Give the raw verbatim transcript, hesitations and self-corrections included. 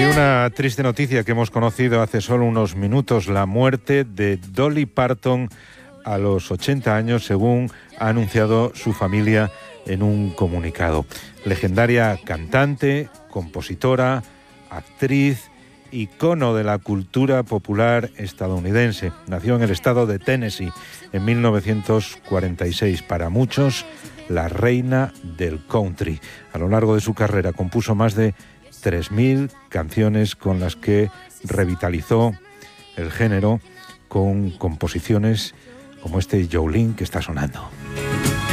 una triste noticia que hemos conocido hace solo unos minutos, la muerte de Dolly Parton a los ochenta años, según ha anunciado su familia en un comunicado. Legendaria cantante, compositora, actriz, icono de la cultura popular estadounidense. Nació en el estado de Tennessee en mil novecientos cuarenta y seis. Para muchos, la reina del country. A lo largo de su carrera compuso más de tres mil canciones con las que revitalizó el género con composiciones como este Jolene que está sonando.